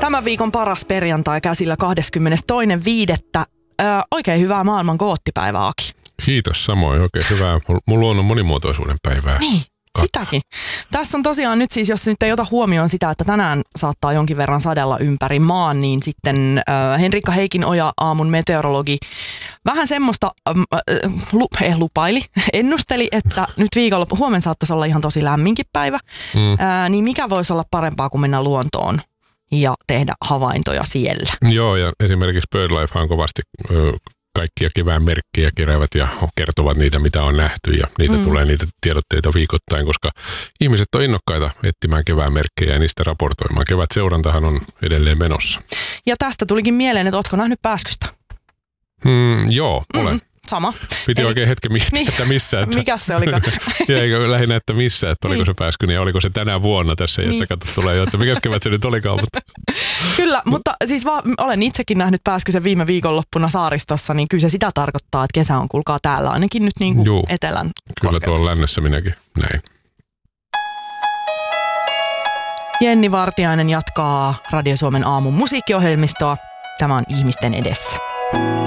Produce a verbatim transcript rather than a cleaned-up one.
Tämän viikon paras perjantai käsillä kahdeskymmenestoinen viidettä Öö, oikein hyvää maailman goottipäivää, Aki. Kiitos samoin, oikein hyvää mun luonnon monimuotoisuuden päivää. Niin, sitäkin. Tässä on tosiaan nyt siis, jos nyt ei ota huomioon sitä, että tänään saattaa jonkin verran sadella ympäri maan, niin sitten äh, Henrikka Heikinoja, aamun meteorologi, vähän semmoista äh, lu, eh, lupaili, ennusteli, että nyt viikonloppu, huomenna saattaisi olla ihan tosi lämminkin päivä, mm. äh, niin mikä voisi olla parempaa kuin mennä luontoon ja tehdä havaintoja siellä. Joo, ja esimerkiksi BirdLife on kovasti ö, kaikkia kevään merkkejä keräävät ja kertovat niitä, mitä on nähty, ja niitä mm. tulee niitä tiedotteita viikoittain, koska ihmiset on innokkaita etsimään kevään merkkejä ja niistä raportoimaan. Kevätseurantahan on edelleen menossa. Ja tästä tulikin mieleen, että ootko nähnyt pääskystä? Hmm, joo, olen. Mm. Sama. Piti Eli, oikein hetken miettiä, niin, että missä. Että, mikä se olikaan? Jäikö lähinnä, että missä, että oliko niin. se pääskyni ja oliko se tänä vuonna tässä, jossa niin. katso tulee jo, että mikäs kevät se nyt olikaan. Mutta. Kyllä, mutta siis vaan, olen itsekin nähnyt pääskysen viime viikonloppuna saaristossa, niin kyllä se sitä tarkoittaa, että kesä on kuulkaa täällä ainakin nyt niin kuin Juu, etelän kyllä tuolla lännessä minäkin näin. Jenni Vartiainen jatkaa Radio Suomen aamun musiikkiohjelmistoa. Tämä on Ihmisten edessä.